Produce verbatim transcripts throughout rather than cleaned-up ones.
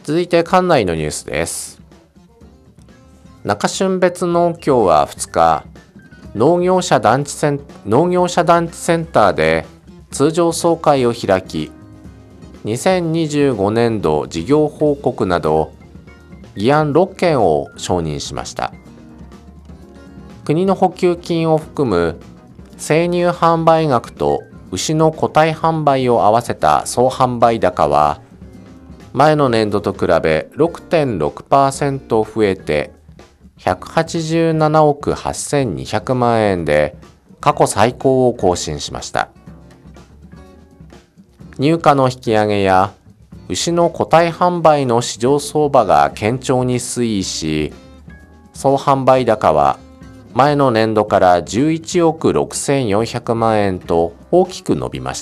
続いて管内のニュースです。中春別農協はふつか、農業者団地セン、農業者団地センターで通常総会を開き、にせんにじゅうごねんど事業報告など議案ろっけんを承認しました。国の補給金を含む生乳販売額と牛の個体販売を合わせた総販売高は前の年度と比べ ろくてんろくパーセント 増えてひゃくはちじゅうななおくはっせんにひゃくまんえんで過去最高を更新しました。乳価の引き上げや牛の個体販売の市場相場が堅調に推移し、総販売高は前の年度からじゅういちおくろくせんよんひゃくまんえんと大きく伸びました。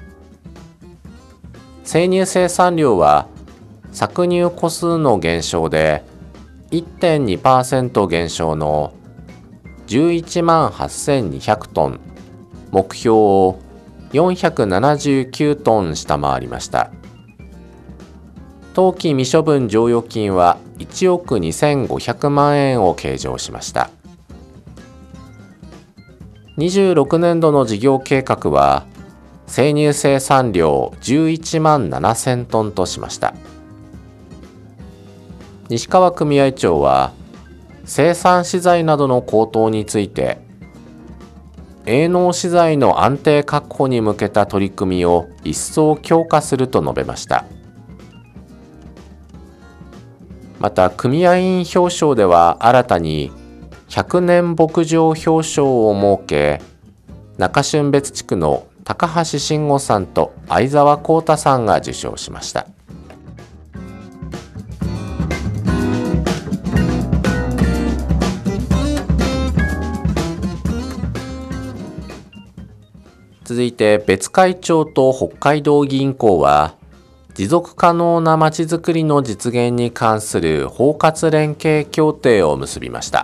生乳生産量は搾乳個数の減少で いってんにパーセント 減少のじゅういちまんはっせんにひゃくトン、目標をよんひゃくななじゅうきゅうトン下回りました。当期未処分剰余金はいちおくにせんごひゃくまんえんを計上しました。にじゅうろくねんどの事業計画は生乳生産量じゅういちまんななせんトンとしました。西川組合長は生産資材などの高騰について営農資材の安定確保に向けた取り組みを一層強化すると述べました。また組合員表彰では新たにひゃくねん牧場表彰を設け、中春別地区の高橋慎吾さんと相沢光太さんが受賞しました。続いて別海町と北海道銀行は持続可能なまちづくりの実現に関する包括連携協定を結びました。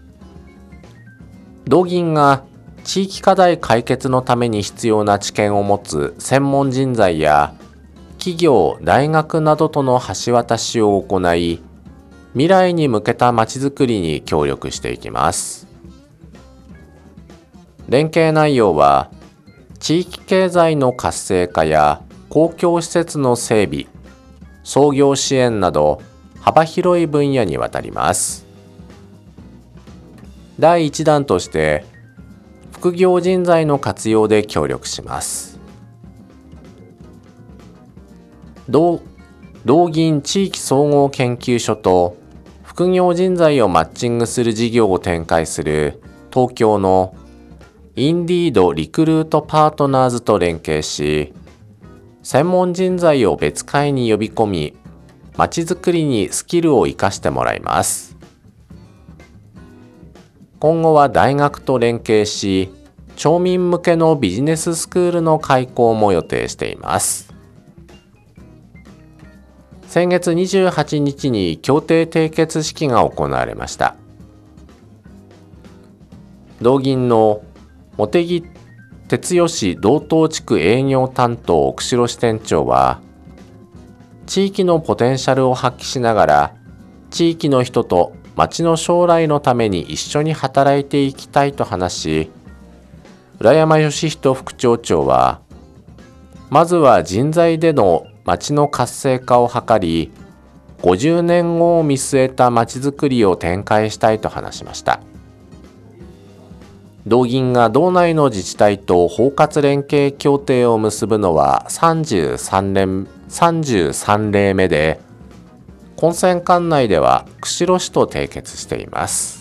同銀が地域課題解決のために必要な知見を持つ専門人材や企業、大学などとの橋渡しを行い、未来に向けたまちづくりに協力していきます。連携内容は地域経済の活性化や公共施設の整備、創業支援など幅広い分野にわたります。だいいちだんとして副業人材の活用で協力します。同同銀地域総合研究所と副業人材をマッチングする事業を展開する東京のインディードリクルートパートナーズと連携し、専門人材を別会に呼び込み、まちづくりにスキルを生かしてもらいます。今後は大学と連携し、町民向けのビジネススクールの開講も予定しています。先月にじゅうはちにちに協定締結式が行われました。同銀の茂木哲義道東地区営業担当奥城支店長は、地域のポテンシャルを発揮しながら地域の人と町の将来のために一緒に働いていきたいと話し、浦山義人副町長は、まずは人材での町の活性化を図り、ごじゅうねんごを見据えた町づくりを展開したいと話しました。同銀が道内の自治体と包括連携協定を結ぶのはさんじゅうさんれいめで、本選管内では釧路市と締結しています。